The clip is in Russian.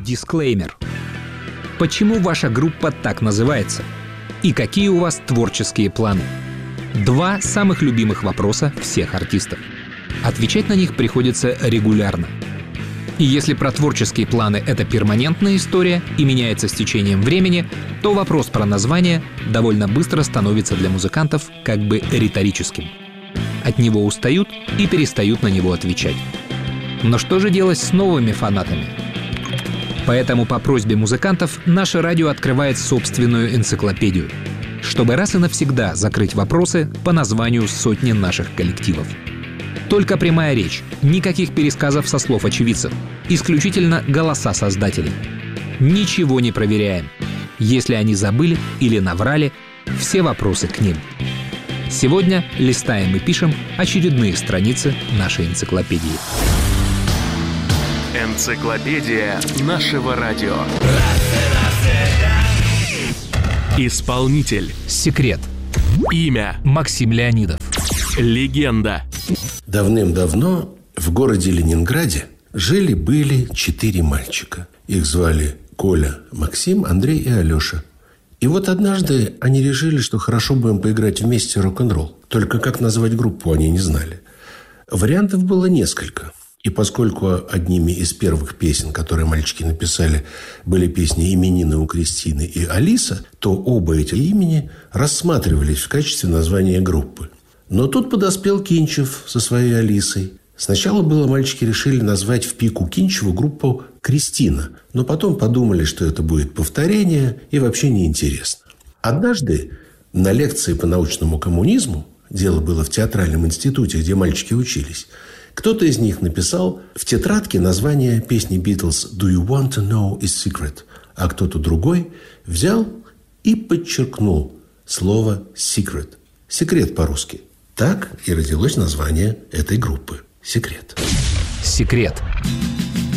Дисклеймер. Почему ваша группа так называется? И какие у вас творческие планы? 2 самых любимых вопроса всех артистов. Отвечать на них приходится регулярно. И если про творческие планы — это перманентная история и меняется с течением времени, то вопрос про название довольно быстро становится для музыкантов как бы риторическим. От него устают и перестают на него отвечать. Но что же делать с новыми фанатами? Поэтому по просьбе музыкантов наше радио открывает собственную энциклопедию, чтобы раз и навсегда закрыть вопросы по названию сотни наших коллективов. Только прямая речь, никаких пересказов со слов очевидцев, исключительно голоса создателей. Ничего не проверяем. Если они забыли или наврали, все вопросы к ним. Сегодня листаем и пишем очередные страницы нашей энциклопедии. Энциклопедия нашего радио. Исполнитель. Секрет. Имя. Максим Леонидов. Легенда. Давным-давно в городе Ленинграде жили-были 4 мальчика. Их звали Коля, Максим, Андрей и Алеша. И вот однажды они решили, что хорошо бы им поиграть вместе рок-н-ролл. Только как назвать группу они не знали. Вариантов было несколько. И поскольку одними из первых песен, которые мальчики написали, были песни «Именины у Кристины» и «Алиса», то оба эти имени рассматривались в качестве названия группы. Но тут подоспел Кинчев со своей Алисой. Сначала мальчики решили назвать в пику Кинчеву группу «Кристина», но потом подумали, что это будет повторение и вообще неинтересно. Однажды на лекции по научному коммунизму, дело было в театральном институте, где мальчики учились, кто-то из них написал в тетрадке название песни «Битлз» «Do you want to know is secret», а кто-то другой взял и подчеркнул слово «secret». «Секрет» по-русски. Так и родилось название этой группы. «Секрет». Секрет.